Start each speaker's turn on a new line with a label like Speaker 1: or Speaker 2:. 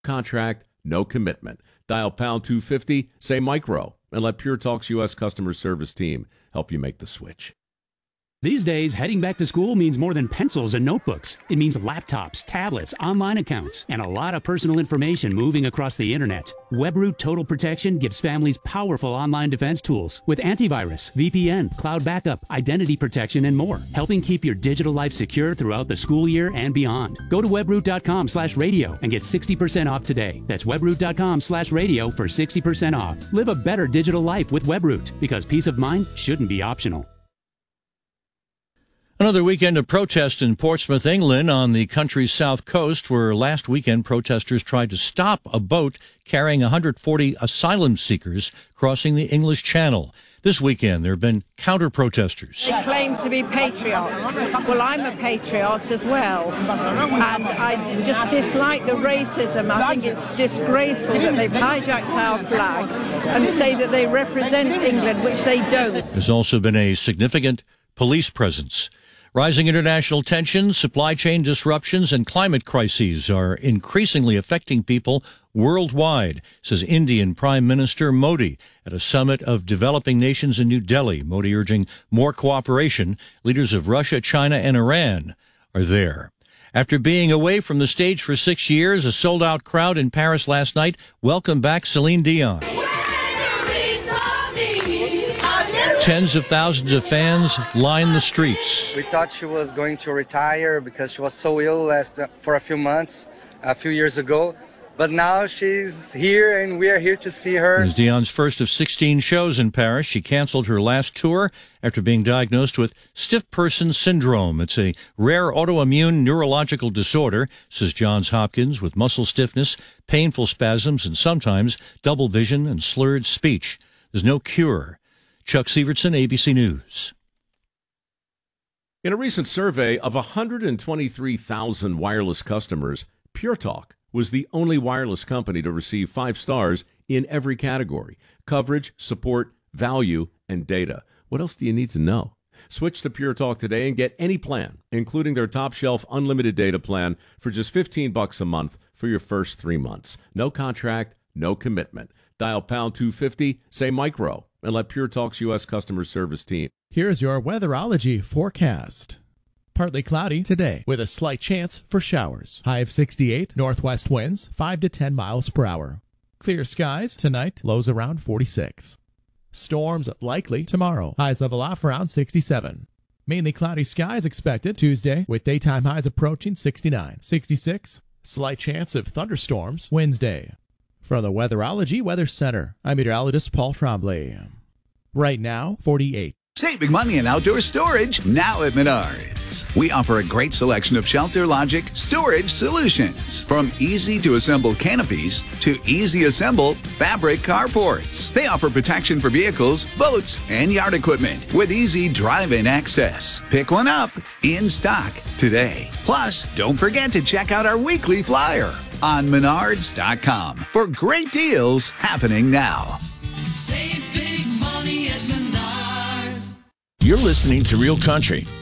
Speaker 1: Contract, no commitment. Dial pound 250, say micro, and let Pure Talk's U.S. customer service team help you make the switch.
Speaker 2: These days, heading back to school means more than pencils and notebooks. It means laptops, tablets, online accounts, and a lot of personal information moving across the internet. WebRoot Total Protection gives families powerful online defense tools with antivirus, VPN, cloud backup, identity protection, and more, helping keep your digital life secure throughout the school year and beyond. Go to webroot.com/radio and get 60% off today. That's webroot.com/radio for 60% off. Live a better digital life with WebRoot, because peace of mind shouldn't be optional.
Speaker 3: Another weekend of protest in Portsmouth, England, on the country's south coast, where last weekend protesters tried to stop a boat carrying 140 asylum seekers crossing the English Channel. This weekend, there have been counter-protesters.
Speaker 4: They claim to be patriots. Well, I'm a patriot as well, and I just dislike the racism. I think it's disgraceful that they've hijacked our flag and say that they represent England, which they don't.
Speaker 3: There's also been a significant police presence. Rising international tensions, supply chain disruptions, and climate crises are increasingly affecting people worldwide, says Indian Prime Minister Modi at a summit of developing nations in New Delhi. Modi urging more cooperation. Leaders of Russia, China, and Iran are there. After being away from the stage for 6 years, a sold-out crowd in Paris last night welcomed back Celine Dion. Tens of thousands of fans lined the streets.
Speaker 5: We thought she was going to retire because she was so ill for a few years ago. But now she's here, and we are here to see her.
Speaker 3: It was Dion's first of 16 shows in Paris. She canceled her last tour after being diagnosed with stiff person syndrome. It's a rare autoimmune neurological disorder, says Johns Hopkins, with muscle stiffness, painful spasms, and sometimes double vision and slurred speech. There's no cure. Chuck Sievertson, ABC News.
Speaker 1: In a recent survey of 123,000 wireless customers, Pure Talk was the only wireless company to receive 5 stars in every category: coverage, support, value, and data. What else do you need to know? Switch to Pure Talk today and get any plan, including their top-shelf unlimited data plan, for just $15 a month for your first 3 months. No contract, no commitment. Dial pound 250, say micro, and let Pure Talk's U.S. customer service team.
Speaker 6: Here's your weatherology forecast. Partly cloudy today with a slight chance for showers. High of 68, northwest winds 5 to 10 miles per hour. Clear skies tonight, lows around 46. Storms likely tomorrow. Highs level off around 67. Mainly cloudy skies expected Tuesday with daytime highs approaching 69. 66, slight chance of thunderstorms Wednesday. From the Weatherology Weather Center, I'm meteorologist Paul Trombley. Right now, 48.
Speaker 7: Save big money in outdoor storage now at Menards. We offer a great selection of Shelter Logic storage solutions. From easy-to-assemble canopies to easy-assemble fabric carports. They offer protection for vehicles, boats, and yard equipment with easy drive-in access. Pick one up in stock today. Plus, don't forget to check out our weekly flyer on Menards.com for great deals happening now.
Speaker 8: Save big money at Menards.
Speaker 9: You're listening to Real Country